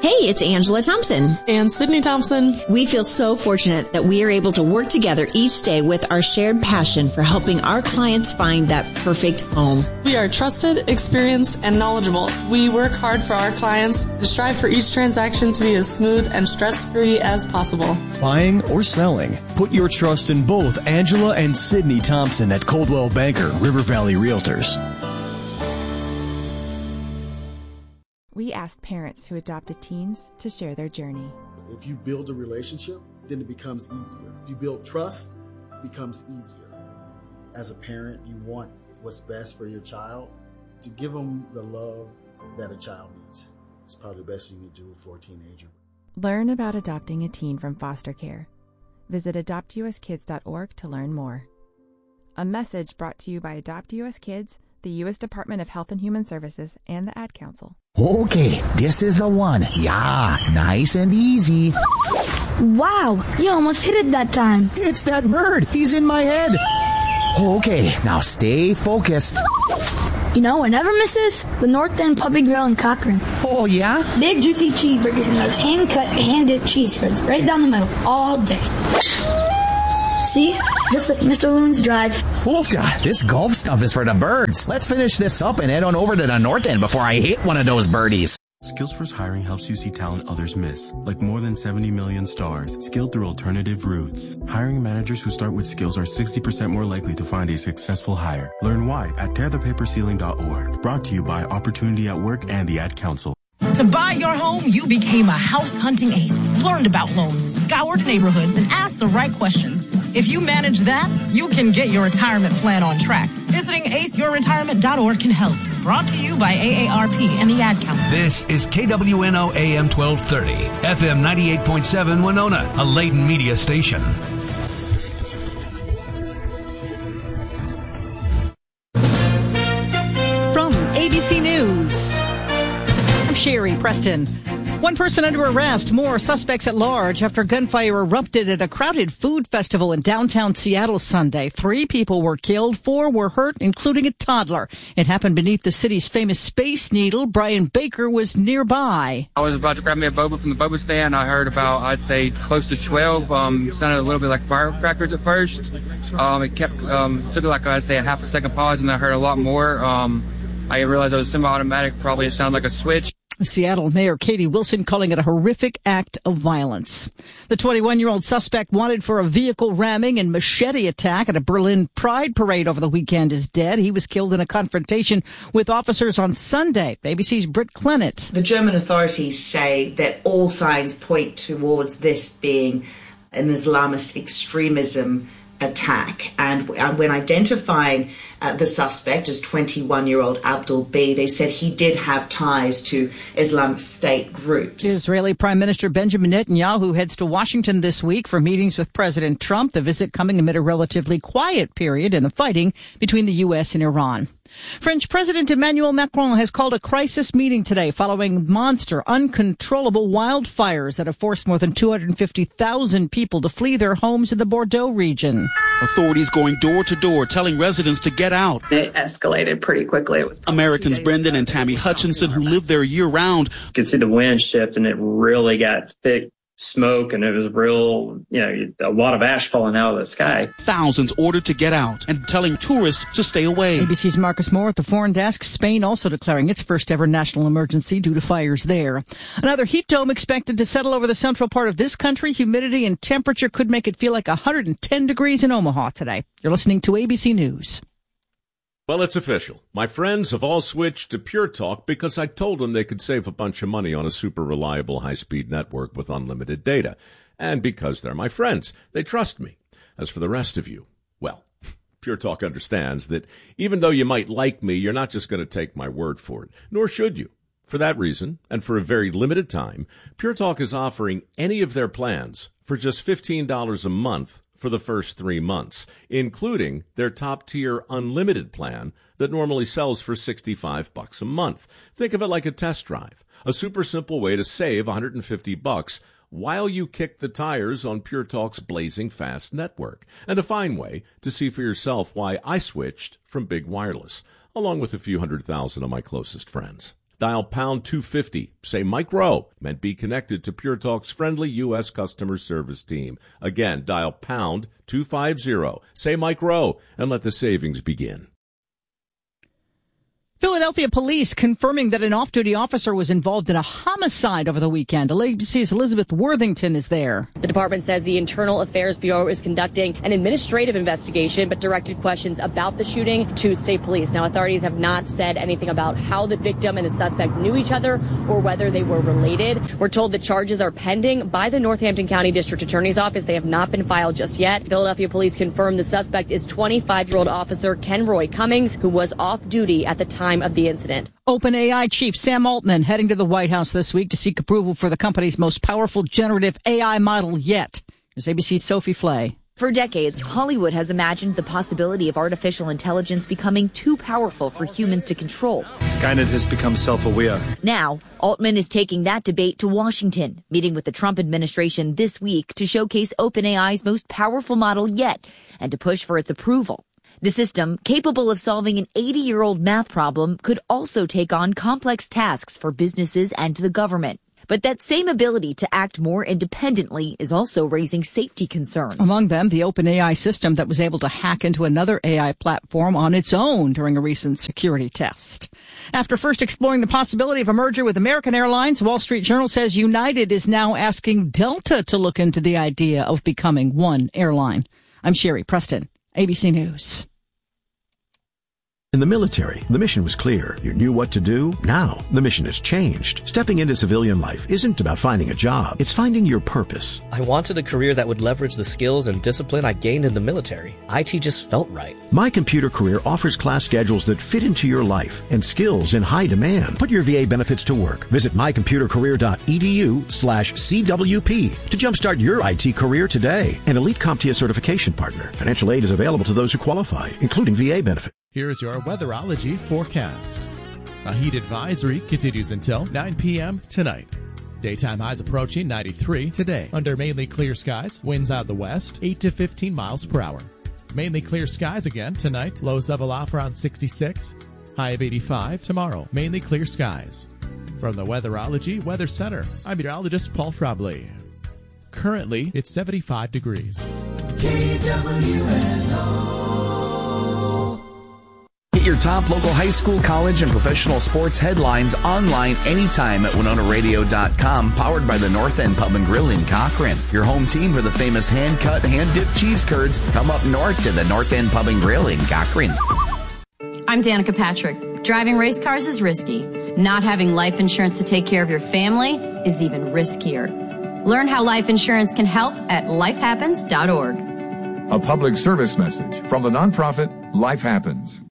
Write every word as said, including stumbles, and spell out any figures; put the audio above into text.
Hey, it's Angela Thompson. And Sydney Thompson. We feel so fortunate that we are able to work together each day with our shared passion for helping our clients find that perfect home. We are trusted, experienced, and knowledgeable. We work hard for our clients and strive for each transaction to be as smooth and stress-free as possible. Buying or selling, put your trust in both Angela and Sydney Thompson at Coldwell Banker River Valley Realtors. We asked parents who adopted teens to share their journey. If you build a relationship, then it becomes easier. If you build trust, it becomes easier. As a parent, you want what's best for your child. To give them the love that a child needs, it's probably the best thing you can do for a teenager. Learn about adopting a teen from foster care. Visit adopt u s kids dot org to learn more. A message brought to you by Adopt U S Kids, the U S Department of Health and Human Services, and the Ad Council. Okay, this is the one. Yeah, nice and easy. Wow, you almost hit it that time. It's that bird. He's in my head. Okay, now stay focused. You know what never misses? The North End Puppy Grill in Cochrane. Oh, yeah? Big, juicy cheeseburgers and those hand-cut, hand-dipped cheese curds right down the middle all day. See? Just like Mister Loon's Drive. Wolfda, this golf stuff is for the birds. Let's finish this up and head on over to the North End before I hit one of those birdies. Skillsforce Hiring helps you see talent others miss, like more than seventy million stars, skilled through alternative routes. Hiring managers who start with skills are sixty percent more likely to find a successful hire. Learn why at tear the paper ceiling dot org. Brought to you by Opportunity at Work and the Ad Council. To buy your home, you became a house hunting ace, learned about loans, scoured neighborhoods, and asked the right questions. If you manage that, you can get your retirement plan on track. Visiting ace your retirement dot org can help. Brought to you by A A R P and the Ad Council. This is K W N O A M twelve thirty, F M ninety-eight point seven Winona, a Layton media station. From A B C News, I'm Sherry Preston. One person under arrest, more suspects at large after gunfire erupted at a crowded food festival in downtown Seattle Sunday. Three people were killed, four were hurt, including a toddler. It happened beneath the city's famous Space Needle. Brian Baker was nearby. I was about to grab me a boba from the boba stand. I heard about, I'd say, close to twelve. Um, sounded a little bit like firecrackers at first. Um, it kept, um, took like, I'd say, a half a second pause, and I heard a lot more. Um, I realized it was semi-automatic. Probably it sounded like a switch. Seattle Mayor Katie Wilson calling it a horrific act of violence. The twenty-one-year-old suspect wanted for a vehicle ramming and machete attack at a Berlin Pride parade over the weekend is dead. He was killed in a confrontation with officers on Sunday. A B C's Britt Clennett. The German authorities say that all signs point towards this being an Islamist extremism attack. And when identifying uh, the suspect as twenty-one-year-old Abdul B, they said he did have ties to Islamic State groups. Israeli Prime Minister Benjamin Netanyahu heads to Washington this week for meetings with President Trump, the visit coming amid a relatively quiet period in the fighting between the U S and Iran. French President Emmanuel Macron has called a crisis meeting today following monster, uncontrollable wildfires that have forced more than two hundred fifty thousand people to flee their homes in the Bordeaux region. Authorities going door to door telling residents to get out. It escalated pretty quickly. It was Americans Brendan and Tammy Hutchinson, who live there year round. You could see the wind shift and it really got thick smoke, and it was real, you know, a lot of ash falling out of the sky. Thousands ordered to get out and telling tourists to stay away. A B C's Marcus Moore at the foreign desk. Spain also declaring its first ever national emergency due to fires there. Another heat dome expected to settle over the central part of this country. Humidity and temperature could make it feel like one hundred ten degrees in Omaha today. You're listening to A B C News. Well, it's official. My friends have all switched to Pure Talk because I told them they could save a bunch of money on a super reliable high-speed network with unlimited data. And because they're my friends, they trust me. As for the rest of you, well, Pure Talk understands that even though you might like me, you're not just going to take my word for it, nor should you. For that reason, and for a very limited time, Pure Talk is offering any of their plans for just fifteen dollars a month for the first three months, including their top-tier unlimited plan that normally sells for sixty-five bucks a month. Think of it like a test drive, a super simple way to save one hundred fifty bucks while you kick the tires on Pure Talk's blazing fast network, and a fine way to see for yourself why I switched from Big Wireless, along with a few hundred thousand of my closest friends. Dial pound two fifty. Say Mike Rowe, and be connected to Pure Talk's friendly U S customer service team. Again, dial pound two fifty. Say Mike Rowe, and let the savings begin. Philadelphia police confirming that an off-duty officer was involved in a homicide over the weekend. A B C's Elizabeth Worthington is there. The department says the Internal Affairs Bureau is conducting an administrative investigation, but directed questions about the shooting to state police. Now, authorities have not said anything about how the victim and the suspect knew each other or whether they were related. We're told that charges are pending by the Northampton County District Attorney's Office. They have not been filed just yet. Philadelphia police confirm the suspect is twenty-five-year-old officer Kenroy Cummings, who was off duty at the time of the incident. OpenAI chief Sam Altman heading to the White House this week to seek approval for the company's most powerful generative A I model yet. Here's A B C's Sophie Flay. For decades, Hollywood has imagined the possibility of artificial intelligence becoming too powerful for humans to control. Skynet has become self-aware. Now, Altman is taking that debate to Washington, meeting with the Trump administration this week to showcase OpenAI's most powerful model yet and to push for its approval. The system, capable of solving an eighty-year-old math problem, could also take on complex tasks for businesses and the government. But that same ability to act more independently is also raising safety concerns. Among them, the OpenAI system that was able to hack into another A I platform on its own during a recent security test. After first exploring the possibility of a merger with American Airlines, Wall Street Journal says United is now asking Delta to look into the idea of becoming one airline. I'm Sherry Preston, A B C News. In the military, the mission was clear. You knew what to do. Now, the mission has changed. Stepping into civilian life isn't about finding a job. It's finding your purpose. I wanted a career that would leverage the skills and discipline I gained in the military. I T just felt right. My Computer Career offers class schedules that fit into your life and skills in high demand. Put your V A benefits to work. Visit mycomputercareer.edu slash CWP to jumpstart your I T career today. An Elite CompTIA certification partner. Financial aid is available to those who qualify, including V A benefits. Here's your weatherology forecast. A heat advisory continues until nine p.m. tonight. Daytime highs approaching ninety-three today. Under mainly clear skies, winds out of the west, eight to fifteen miles per hour. Mainly clear skies again tonight. Lows level off around sixty-six. High of eighty-five tomorrow. Mainly clear skies. From the Weatherology Weather Center, I'm meteorologist Paul Frabley. Currently, it's seventy-five degrees. K W N O. Get your top local high school, college, and professional sports headlines online anytime at Winona Radio dot com, powered by the North End Pub and Grill in Cochrane. Your home team for the famous hand-cut, hand-dipped cheese curds. Come up north to the North End Pub and Grill in Cochrane. I'm Danica Patrick. Driving race cars is risky. Not having life insurance to take care of your family is even riskier. Learn how life insurance can help at life happens dot org. A public service message from the nonprofit Life Happens.